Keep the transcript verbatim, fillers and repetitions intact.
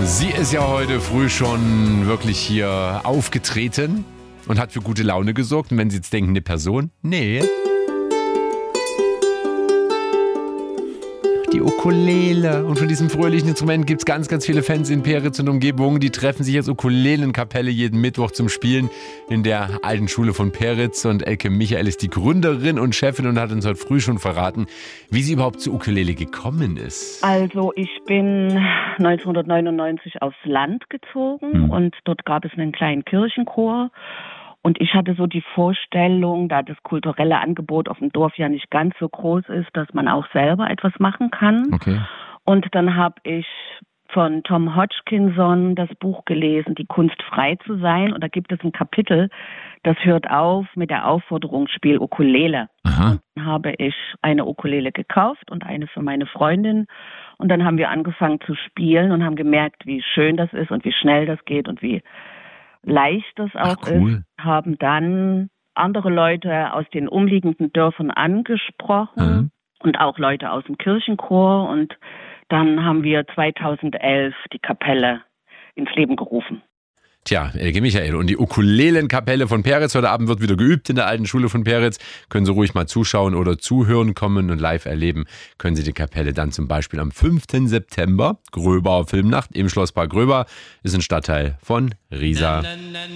Sie ist ja heute früh schon wirklich hier aufgetreten und hat für gute Laune gesorgt. Und wenn Sie jetzt denken, eine Person? Nee. Die Ukulele. Und von diesem fröhlichen Instrument gibt es ganz, ganz viele Fans in Peritz und Umgebung. Die treffen sich als Ukulelenkapelle jeden Mittwoch zum Spielen in der alten Schule von Peritz. Und Elke Michael ist die Gründerin und Chefin und hat uns heute früh schon verraten, wie sie überhaupt zur Ukulele gekommen ist. Also ich bin neunzehnhundertneunundneunzig aufs Land gezogen hm. und dort gab es einen kleinen Kirchenchor. Und ich hatte so die Vorstellung, da das kulturelle Angebot auf dem Dorf ja nicht ganz so groß ist, dass man auch selber etwas machen kann. Okay. Und dann habe ich von Tom Hodgkinson das Buch gelesen, Die Kunst frei zu sein. Und da gibt es ein Kapitel, das hört auf mit der Aufforderung, spiel Ukulele. Aha. Und dann habe ich eine Ukulele gekauft und eine für meine Freundin. Und dann haben wir angefangen zu spielen und haben gemerkt, wie schön das ist und wie schnell das geht und wie leicht das auch Ach, cool. ist, haben dann andere Leute aus den umliegenden Dörfern angesprochen mhm. und auch Leute aus dem Kirchenchor. Und dann haben wir zweitausendelf die Kapelle ins Leben gerufen. Tja, Elke Michael und die Ukulelenkapelle von Peritz. Heute Abend wird wieder geübt in der alten Schule von Peritz. Können Sie ruhig mal zuschauen oder zuhören kommen und live erleben. Können Sie die Kapelle dann zum Beispiel am fünften September, Gröbauer Filmnacht im Schlosspark Gröber, ist ein Stadtteil von Riesa.